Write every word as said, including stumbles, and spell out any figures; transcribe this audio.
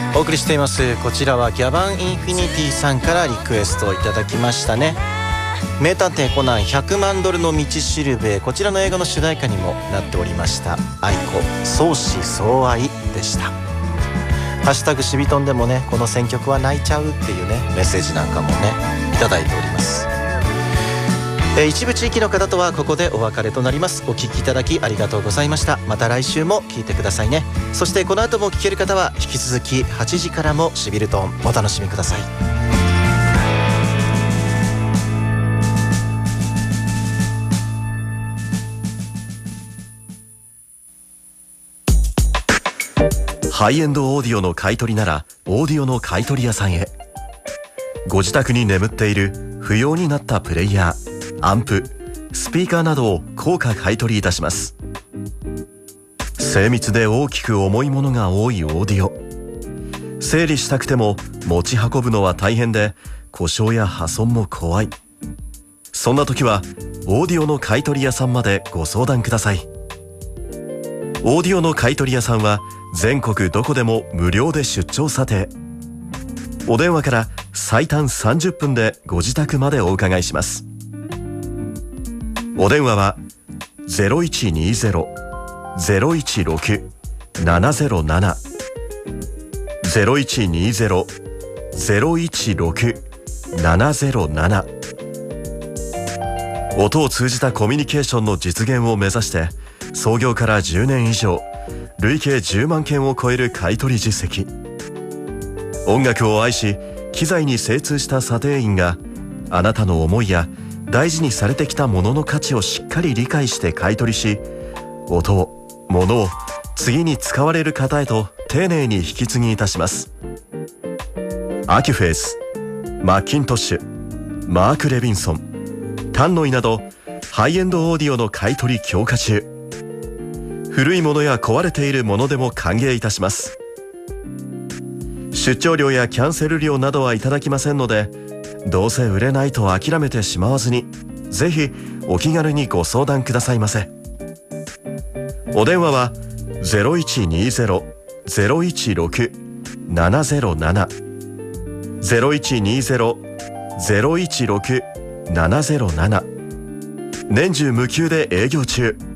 お送りしています。こちらはギャバンインフィニティさんからリクエストをいただきましたね。名探偵コナンひゃくまんドルの道しるべ、こちらの映画の主題歌にもなっておりました愛子相思相愛でした。ハッシュタグシビトンでもね、この選曲は泣いちゃうっていうねメッセージなんかもねいただいております。えー、一部地域の方とはここでお別れとなります。お聞きいただきありがとうございました。また来週も聞いてくださいね。そしてこの後も聞ける方は引き続きはちじからもシビルトンお楽しみください。 ハイエンドオーディオの買い取りならオーディオの買い取り屋さんへ。ご自宅に眠っている不要になったプレイヤー、アンプ、スピーカーなどを高価買い取りいたします。精密で大きく重いものが多いオーディオ、整理したくても持ち運ぶのは大変で故障や破損も怖い。そんな時はオーディオの買い取り屋さんまでご相談ください。オーディオの買い取り屋さんは全国どこでも無料で出張査定。お電話から最短さんじゅっぷんでご自宅までお伺いします。お電話は ゼロいちにゼロ ゼロいちろく ななゼロなな ゼロいちにゼロ ゼロいちろく ななゼロなな。音を通じたコミュニケーションの実現を目指して創業からじゅうねん以上、累計じゅうまんけんを超える買い取り実績。音楽を愛し機材に精通した査定員があなたの思いや大事にされてきたものの価値をしっかり理解して買い取りし、音を物を次に使われる方へと丁寧に引き継ぎいたします。アキュフェイス、マッキントッシュ、マーク・レビンソン、タンノイなどハイエンドオーディオの買い取り強化中。古いものや壊れているものでも歓迎いたします。出張料やキャンセル料などはいただきませんので、どうせ売れないと諦めてしまわずに、ぜひお気軽にご相談くださいませ。お電話は ゼロいちにゼロ ゼロいちろく ななゼロなな ゼロいちにゼロ ゼロいちろく ななゼロなな。年中無休で営業中。